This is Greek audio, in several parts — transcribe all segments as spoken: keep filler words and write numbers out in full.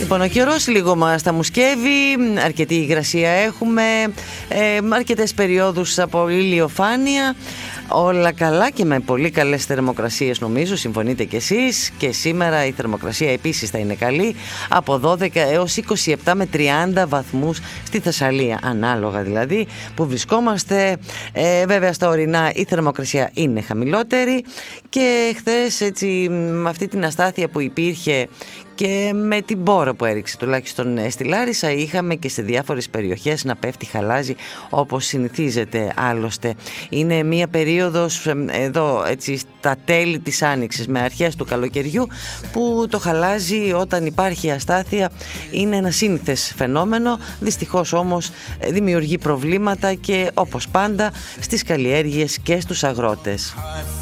Λοιπόν, ο καιρός λίγο μας τα μουσκεύει, αρκετή υγρασία έχουμε, ε, αρκετές περιόδους από ηλιοφάνεια. Όλα καλά και με πολύ καλές θερμοκρασίες, νομίζω, συμφωνείτε κι εσείς. Και σήμερα η θερμοκρασία επίσης θα είναι καλή, από δώδεκα έως είκοσι επτά με τριάντα βαθμούς στη Θεσσαλία, ανάλογα δηλαδή που βρισκόμαστε. ε, Βέβαια στα ορεινά η θερμοκρασία είναι χαμηλότερη. Και χθες, έτσι, με αυτή την αστάθεια που υπήρχε και με την μπόρα που έριξε τουλάχιστον στη Λάρισα, είχαμε και σε διάφορες περιοχές να πέφτει χαλάζι, όπως συνηθίζεται άλλωστε. Είναι μια περίοδος εδώ, έτσι, στα τέλη της άνοιξης με αρχές του καλοκαιριού, που το χαλάζι, όταν υπάρχει αστάθεια, είναι ένα σύνηθες φαινόμενο. Δυστυχώς όμως δημιουργεί προβλήματα και, όπως πάντα, στις καλλιέργειες και στους αγρότες.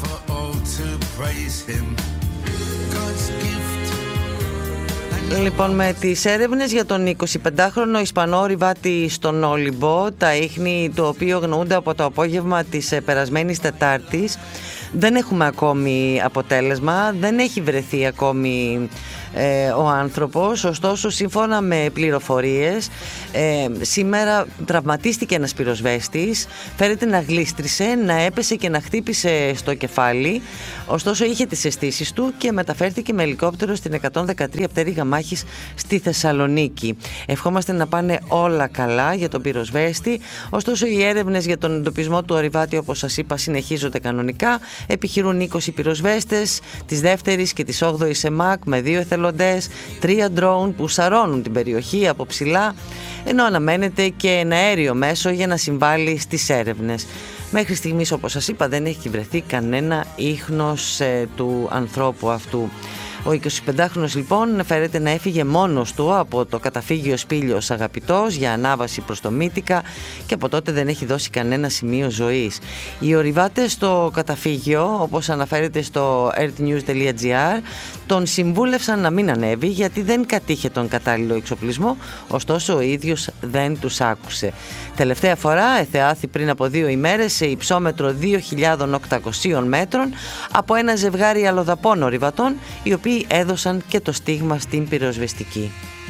Λοιπόν, με τις έρευνες για τον εικοσιπεντάχρονο Ισπανό ορειβάτη στον Όλυμπο, τα ίχνη του οποίου γνωρούνται από το απόγευμα της περασμένης Τετάρτης, δεν έχουμε ακόμη αποτέλεσμα, δεν έχει βρεθεί ακόμη ε, ο άνθρωπος. Ωστόσο, σύμφωνα με πληροφορίες, ε, σήμερα τραυματίστηκε ένας πυροσβέστης, φέρεται να γλίστρισε, να έπεσε και να χτύπησε στο κεφάλι. Ωστόσο, είχε τις αισθήσεις του και μεταφέρθηκε με ελικόπτερο στην εκατόν δεκατρία πτέρυγα μάχης στη Θεσσαλονίκη. Ευχόμαστε να πάνε όλα καλά για τον πυροσβέστη. Ωστόσο, οι έρευνες για τον εντοπισμό του ορειβάτη, όπως σας είπα, συνεχίζονται κανονικά. Επιχειρούν είκοσι πυροσβέστες της δεύτερης και της όγδοης ΕΜΑΚ με δύο εθελοντές, τρία ντρόουν που σαρώνουν την περιοχή από ψηλά, ενώ αναμένεται και ένα αέριο μέσο για να συμβάλλει στις έρευνες. Μέχρι στιγμής, όπως σας είπα, δεν έχει βρεθεί κανένα ίχνος ε, του ανθρώπου αυτού. Ο εικοσιπεντάχρονος λοιπόν φέρεται να έφυγε μόνος του από το καταφύγιο Σπήλιος Αγαπητός για ανάβαση προς το Μύτικα και από τότε δεν έχει δώσει κανένα σημείο ζωής. Οι ορειβάτες στο καταφύγιο, όπως αναφέρεται στο earthnews τελεία gr, τον συμβούλευσαν να μην ανέβει γιατί δεν κατήχε τον κατάλληλο εξοπλισμό, ωστόσο ο ίδιος δεν τους άκουσε. Τελευταία φορά εθεάθη πριν από δύο ημέρες σε υψόμετρο δύο χιλιάδες οκτακόσια μέτρων από ένα ζευγάρι αλλοδαπών ορειβατών, οι οποίοι έδωσαν και το στίγμα στην πυροσβεστική.